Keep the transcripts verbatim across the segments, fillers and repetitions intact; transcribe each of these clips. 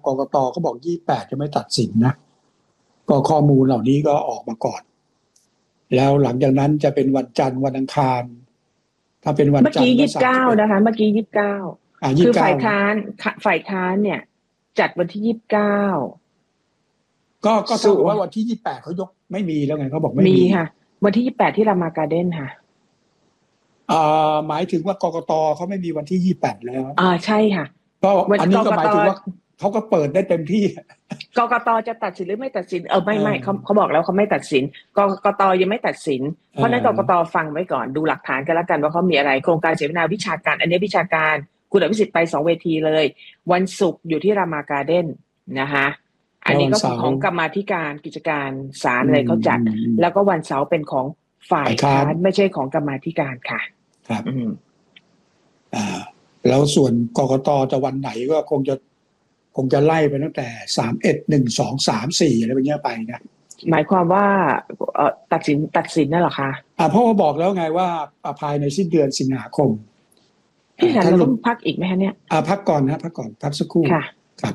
กกต.เขาบอกยี่สิบแปดจะไม่ตัดสินนะก็ข้อมูลเหล่านี้ก็ออกมาก่อนแล้วหลังจากนั้นจะเป็นวันจันทร์วันอังคารถ้าเป็นวันจันทร์เมื่อกี้ยี่สิบเก้านะคะเมื่อกี้ยี่สิบเก้าคือฝ่ายค้านฝ่ายค้านเนี่ยจัดวันที่ยี่สิบเก้าก็ก็ถือว่าวันที่ยี่สิบแปดเขายกไม่มีแล้วไงเขาบอกไม่มีมีค่ะวันที่ยี่สิบแปดที่รามาการ์เด้นค่ะอ่าหมายถึงว่ากกตเขาไม่มีวันที่ยี่สิบแปดแล้วอ่าใช่ค่ะก็อันนี้ก็หมายถึงว่าเขาก็เปิดได้เต็มที่กกตจะตัดสินหรือไม่ตัดสินเออไม่ไม่เขาเขาบอกแล้วเขาไม่ตัดสินกกตยังไม่ตัดสินเพราะนั้นกกตฟังไว้ก่อนดูหลักฐานกันแล้วกันว่าเขามีอะไรโครงการเสวนาวิชาการอันนี้วิชาการคุณอภิสิทธิ์ไปสองเวทีเลยวันศุกร์อยู่ที่รามาการ์เด้นนะคะอันนี้ก็ของกรรมาธิการกิจการศาลอะไรเขาจัดแล้วก็วันเสาร์เป็นของฝ่ายค้านไม่ใช่ของกรรมาธิการค่ะครับอ่าแล้วส่วนกกตจะวันไหนก็คงจะคงจะไล่ไปตั้งแต่สามเอ็ดหนึ่งสองสามสี่อะไรแบบนี้ไปนะหมายความว่าเอ่อตัดสินตัดสินนั่นเหรอคะอ่าเพราะว่าบอกแล้วไงว่าภายในสิ้นเดือนสิงหาคมพี่ฉันเราต้องพักอีกไหมคะเนี่ยอ่าพักก่อนนะพักก่อนพักสักครู่ค่ะครับ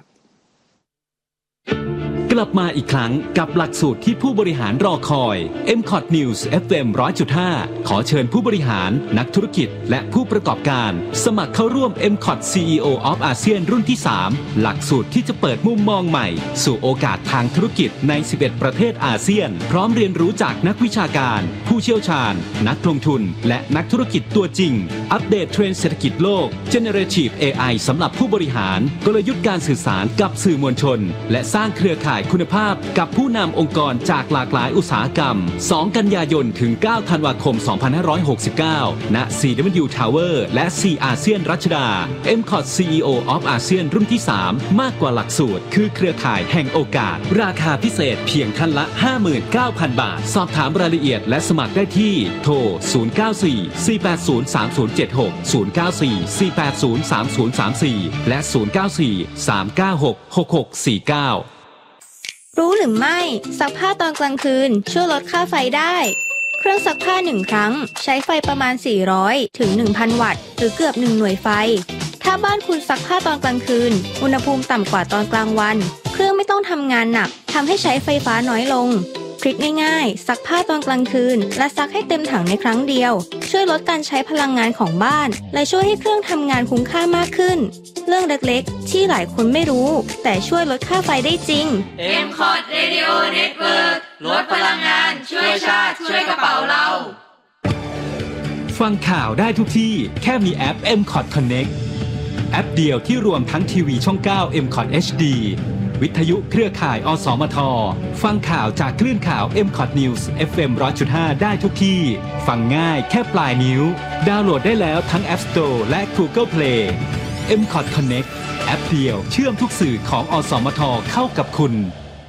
กลับมาอีกครั้งกับหลักสูตรที่ผู้บริหารรอคอย เอ็ม คอท News เอฟ เอ็ม หนึ่งร้อยจุดห้า ขอเชิญผู้บริหารนักธุรกิจและผู้ประกอบการสมัครเข้าร่วม เอ็ม คอท ซี อี โอ of อาเซียนรุ่นที่สามหลักสูตรที่จะเปิดมุมมองใหม่สู่โอกาสทางธุรกิจในสิบเอ็ดประเทศอาเซียนพร้อมเรียนรู้จากนักวิชาการผู้เชี่ยวชาญนักลงทุนและนักธุรกิจตัวจริงอัปเดตเทรนด์เศรษฐกิจโลก Generative เอ ไอ สำหรับผู้บริหารกลยุทธ์การสื่อสารกับสื่อมวลชนและสร้างเครือข่ายคุณภาพกับผู้นำองค์กรจากหลากหลายอุตสาหกรรมสองกันยายนถึงเก้าธันวาคมสองพันห้าร้อยหกสิบเก้าณ ซี ดับเบิลยู Tower และ C อาเซียนรัชดา เอ็ม คอท ซี อี โอ of อาเซียนรุ่นที่สามมากกว่าหลักสูตรคือเครือข่ายแห่งโอกาสราคาพิเศษเพียงท่านละ ห้าหมื่นเก้าพัน บาทสอบถามรายละเอียดและสมัครได้ที่โทรศูนย์ เก้า สี่ สี่ แปด ศูนย์ สาม ศูนย์ เจ็ด หก ศูนย์ เก้า สี่ สี่ แปด ศูนย์ สาม ศูนย์ สาม สี่และศูนย์ เก้า สี่ สาม เก้า หก หก หก สี่ เก้ารู้หรือไม่ซักผ้าตอนกลางคืนช่วยลดค่าไฟได้เครื่องซักผ้าหนึ่งครั้งใช้ไฟประมาณสี่ร้อยถึง หนึ่งพัน วัตต์หรือเกือบหนึ่งหน่วยไฟถ้าบ้านคุณซักผ้าตอนกลางคืนอุณหภูมิต่ำกว่าตอนกลางวันเครื่องไม่ต้องทำงานหนักทำให้ใช้ไฟฟ้าน้อยลงทริคง่ายๆซักผ้าตอนกลางคืนและซักให้เต็มถังในครั้งเดียวช่วยลดการใช้พลังงานของบ้านและช่วยให้เครื่องทำงานคุ้มค่ามากขึ้นเรื่องเล็กๆที่หลายคนไม่รู้แต่ช่วยลดค่าไฟได้จริงเอ็ม คอท Radio Network ลดพลังงานช่วยชาติช่วยกระเป๋าเราฟังข่าวได้ทุกที่แค่มีแอป เอ็ม คอท Connect แอปเดียวที่รวมทั้งทีวีช่องเก้า เอ็ม คอท เอช ดี วิทยุเครือข่ายอสมทฟังข่าวจากคลื่นข่าว เอ็ม คอท News เอฟ เอ็ม หนึ่งร้อยจุดห้า ได้ทุกที่ฟังง่ายแค่ปลายนิ้วดาวน์โหลดได้แล้วทั้ง App Store และ Google Play เอ็ม คอท Connect แอปเดียวเชื่อมทุกสื่อของอสมทเข้ากับคุณห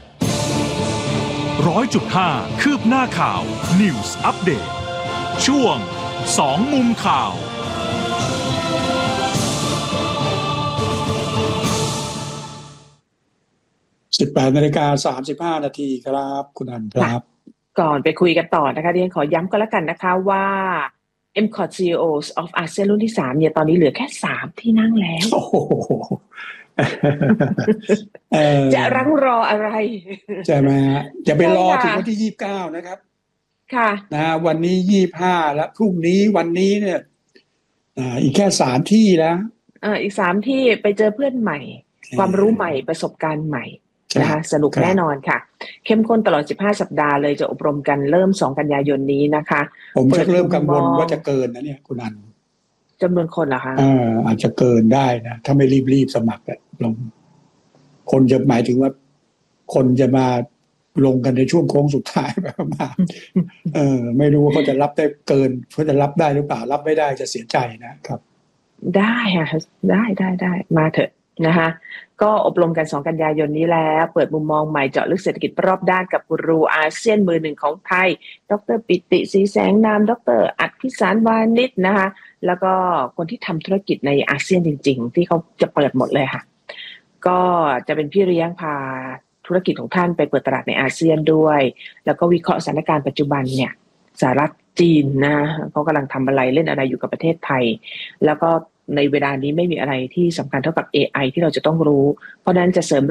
นึ่งร้อยจุดห้า คืบหน้าข่าว News Update ช่วงสองมุมข่าวสิบแปดนาฬิกาสามสิบห้านาทีครับคุณอันครับก่อนไปคุยกันต่อนะคะดิฉันขอย้ำก็แล้วกันนะคะว่า เอ็ม คอท ซี อี โอ of อาเซียนรุ่นที่สามเนี่ยตอนนี้เหลือแค่สามที่นั่งแล้วโอ้โหจะรั้งรออะไรใช่ไหมฮะจะไปรอถึงวันที่ยี่สิบเก้านะครับค่ะนะวันนี้ยี่สิบห้าแล้วพรุ่งนี้วันนี้เนี่ยอ่าอีกแค่สามที่แล้วอ่าอีกสามที่ไปเจอเพื่อนใหม่ความรู้ใหม่ประสบการณ์ใหม่นะคะสนุกแน่นอนค่ะเข้มข้นตลอดสิบห้าสัปดาห์เลยจะอบรมกันเริ่มสองกันยายนนี้นะคะผมจะเริ่มกังวลว่าจะเกินนะเนี่ยคุณอันจำนวนคนเหรอคะอ่าอาจจะเกินได้นะถ้าไม่รีบๆสมัครลงคนจะหมายถึงว่าคนจะมาลงกันในช่วงโค้งสุดท้ายแบบมาเออไม่รู้ว่าเขาจะรับได้เกินเขาจะรับได้หรือเปล่ารับไม่ได้จะเสียใจนะครับได้ค่ะได้ได้ได้มาเถอะนะคะก็อบรมกันสองกันยายนนี้แล้วเปิดมุมมองใหม่เจาะลึกเศรษฐกิจรอบด้านกับกูรูอาเซียนมือหนึ่งของไทยดร.ปิติศรีแสงนามดร.อัครพิสารวานิชนะคะแล้วก็คนที่ทำธุรกิจในอาเซียนจริงๆที่เขาจะเปิดหมดเลยค่ะก็จะเป็นพี่เลี้ยงพาธุรกิจของท่านไปเปิดตลาดในอาเซียนด้วยแล้วก็วิเคราะห์สถานการณ์ปัจจุบันเนี่ยสหรัฐจีนนะเขากำลังทำอะไรเล่นอะไรอยู่กับประเทศไทยแล้วก็ในเวลานี้ไม่มีอะไรที่สำคัญเท่ากับ เอ ไอ ที่เราจะต้องรู้เพราะนั้นจะเสริม